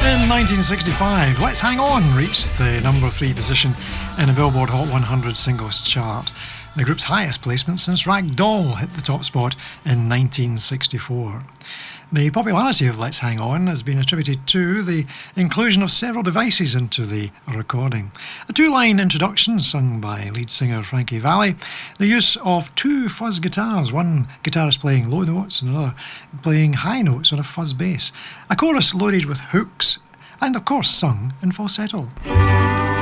In 1965, Let's Hang On reached the number 3 position in the Billboard Hot 100 singles chart, the group's highest placement since Rag Doll hit the top spot in 1964. The popularity of Let's Hang On has been attributed to the inclusion of several devices into the recording. A two-line introduction sung by lead singer Frankie Valli, the use of 2 fuzz guitars, one guitarist playing low notes and another playing high notes on a fuzz bass, a chorus loaded with hooks, and of course sung in falsetto.